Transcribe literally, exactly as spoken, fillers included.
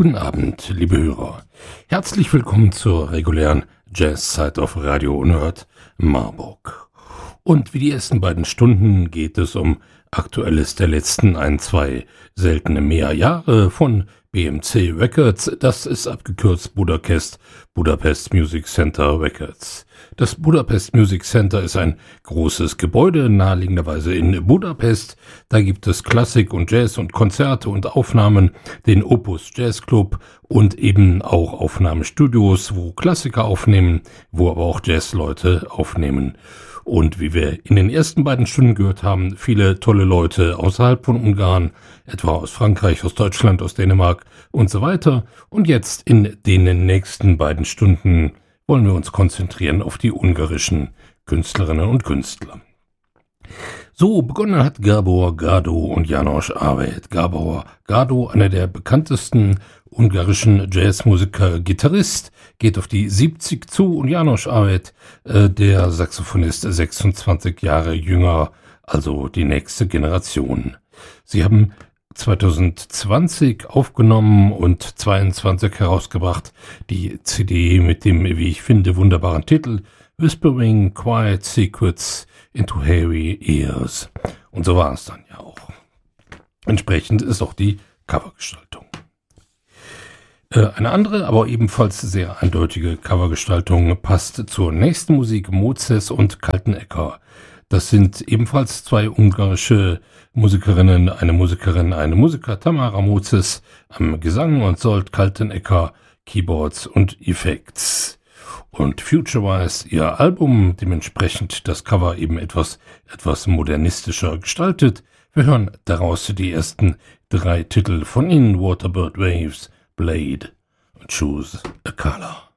Guten Abend, liebe Hörer. Herzlich willkommen zur regulären Jazzzeit auf Radio Unerhört Marburg. Und wie die ersten beiden Stunden geht es um Aktuelles der letzten ein, zwei seltene mehr Jahre von B M C Records. Das ist abgekürzt Budapest, Budapest Music Center Records. Das Budapest Music Center ist ein großes Gebäude, naheliegenderweise in Budapest. Da gibt es Klassik und Jazz und Konzerte und Aufnahmen, den Opus Jazz Club und eben auch Aufnahmestudios, wo Klassiker aufnehmen, wo aber auch Jazzleute aufnehmen. Und wie wir in den ersten beiden Stunden gehört haben, viele tolle Leute außerhalb von Ungarn, etwa aus Frankreich, aus Deutschland, aus Dänemark und so weiter. Und jetzt in den nächsten beiden Stunden wollen wir uns konzentrieren auf die ungarischen Künstlerinnen und Künstler. So begonnen hat Gábor Gádó und János Ávet. Gábor Gádó, einer der bekanntesten ungarischen Jazzmusiker, Gitarrist, geht auf die siebzig zu, und János Ávet, äh, der Saxophonist, sechsundzwanzig Jahre jünger, also die nächste Generation. Sie haben zweitausendzwanzig aufgenommen und zweiundzwanzig herausgebracht die C D mit dem, wie ich finde, wunderbaren Titel Whispering Quiet Secrets into Hairy Ears. Und so war es dann ja auch. Entsprechend ist auch die Covergestaltung. Äh, eine andere, aber ebenfalls sehr eindeutige Covergestaltung passt zur nächsten Musik, Mózes und Kaltenecker. Das sind ebenfalls zwei ungarische Musikerinnen, eine Musikerin, eine Musiker, Tamara Mózes am Gesang und Zsolt Kaltenecker Keyboards und Effects. Und Futurewise, ihr Album, dementsprechend das Cover eben etwas, etwas modernistischer gestaltet. Wir hören daraus die ersten drei Titel von ihnen: Waterbird Waves, Blade und Choose a Color.